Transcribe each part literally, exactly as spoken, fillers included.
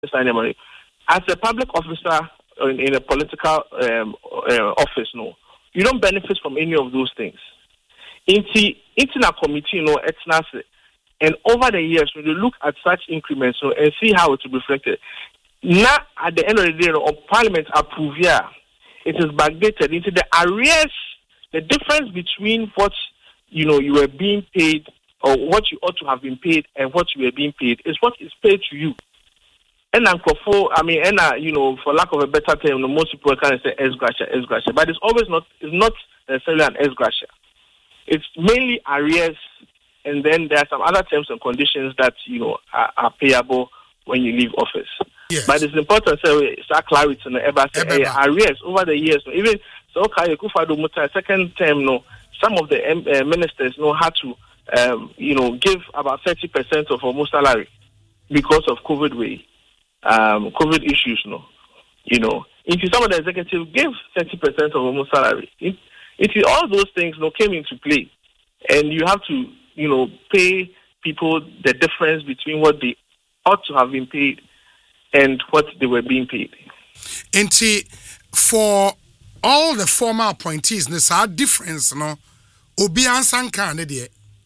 As a public officer in, in a political um, uh, office, no, you don't benefit from any of those things. Into a committee, you know, it's not. And over the years, when you look at such increments, you know, and see how it will be reflected. Now, at the end of the day, you know, Parliament approve, yeah, it is backdated into the arrears. The difference between what you know you were being paid or what you ought to have been paid and what you were being paid is what is paid to you. And I mean, and uh, you know, for lack of a better term, most people can say ex gratia, ex gratia, but it's always not. It's not necessarily an ex gratia. It's mainly arrears, and then there are some other terms and conditions that you know are, are payable when you leave office. Yes. But it's important to say it's clarity and ever say hey, arrears over the years. Even so, okay, second term, no, some of the uh, ministers know how to, um, you know, give about thirty percent of almost salary because of COVID way. Um, COVID issues, no, you know. If some of the executives give thirty percent of almost salary, if, if all those things, no, came into play, and you have to, you know, pay people the difference between what they ought to have been paid and what they were being paid. And for all the former appointees, there's a difference, no. Obi Ansanka, ne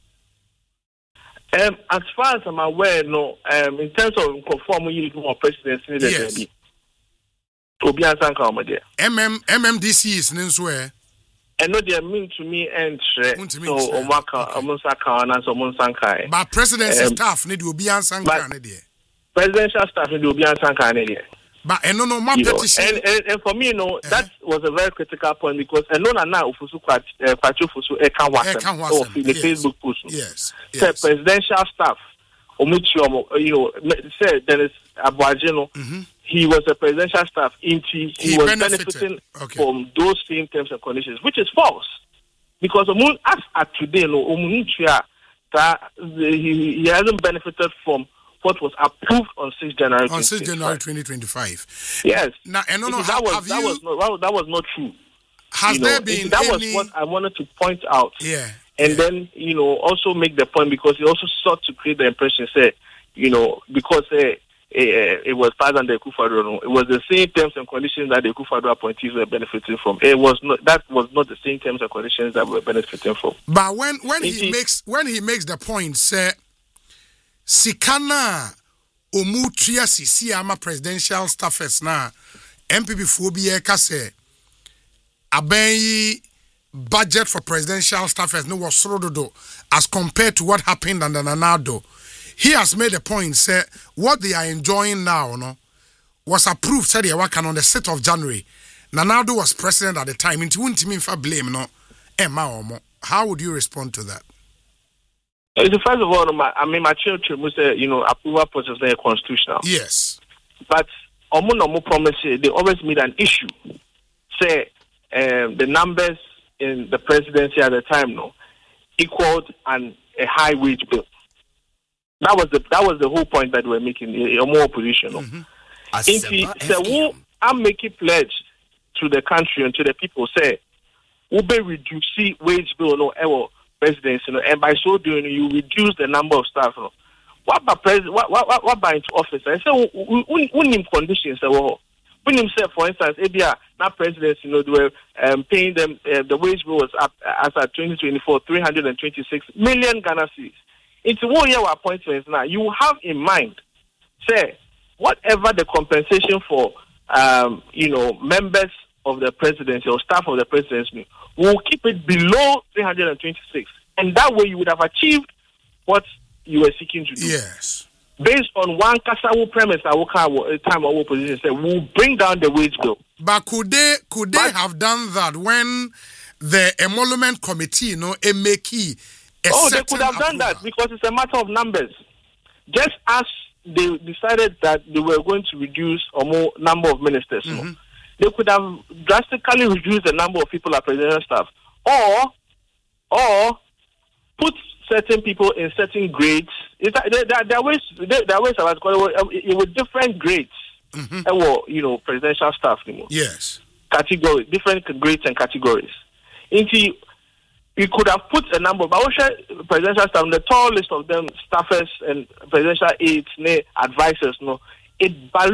Um, as far as I'm aware, no, um, in terms of conforming you to our presidency, yes. Obi Ansanka, my dear. M M M M D C is nenswhere. And no, they mean to me and so Omaka, Omunsaka, and Omunsankai. But presidential um, staff need Obi Ansanka, ne dear. Presidential staff need Obi Ansanka, ne dear. But and no, no, my petition. And, and, and for me, you know, uh-huh. that was a very critical point because and no, now Ufusu Kwachu Fusu Eka Wasem in the Facebook post. Yes, yes. Say presidential staff, Omuchi, you know, say Dennis Abuajino, mm-hmm. he was a presidential staff. He, he, he was benefited. benefiting okay. from those same terms and conditions, which is false because as at today, no, Omuchi, that he, he hasn't benefited from what was approved on sixth January on sixth January twenty twenty-five. Yes. Now, and no, no, that was have that you, was not that was not true. Has you there know, been that any... was what I wanted to point out. Yeah. And yeah. then you know also make the point because he also sought to create the impression, say, you know, because uh, uh, it was passed under Akufo-Addo, it was the same terms and conditions that the Akufo-Addo appointees were benefiting from. It was not that was not the same terms and conditions that we were benefiting from. But when when it, he it, makes when he makes the point, say, Sikana. Omu tria sisi ama presidential staffers na M P P phobia kase aben budget for presidential staffers no was sorododo as compared to what happened under Nanado. He has made a point say what they are enjoying now no was approved said on the sixth of January. Nanado was president at the time. Inti wuntimi fa blame no Emma omo. How would you respond to that? First of all, I mean, my children must say, you know, approval process is constitutional. Yes. But Omo no promise, they always made an issue. Say, um, the numbers in the presidency at the time, no, equaled an a high wage bill. That was the that was the whole point that we were making. A more opposition. No? Mm-hmm. So, who I'm making pledge to the country and to the people say, we be reduce wage bill no ever. Presidency, you know, and by so doing, you reduce the number of staff. You know. What about president? What what what, what about into office? I say, we we name conditions. We name say, for instance, A B R not presidents. You know, they were um, paying them. Uh, the wage bill was up as at twenty twenty-four, three hundred and twenty-six million Ghana cedis. It's one year appointments now. You have in mind, say, whatever the compensation for, um, you know, members of the presidency or staff of the presidency, will keep it below three hundred twenty-six. And that way you would have achieved what you were seeking to do. Yes. Based on one Kasawu premise, our time our opposition said, we'll bring down the wage bill. But could they could they but, have done that when the emolument committee, you know, make Oh, they could have approval. done that because it's a matter of numbers. Just as they decided that they were going to reduce a more number of ministers. Mm-hmm. No? They could have drastically reduced the number of people at presidential staff, or, or put certain people in certain grades. It's, there, there, there are ways, there, there are ways of it with different grades. Mm-hmm. And you know, presidential staff. You know, yes, category, different grades and categories. Into we could have put a number, but also presidential staff, the tall list of them, staffers and presidential aides, advisors, no. it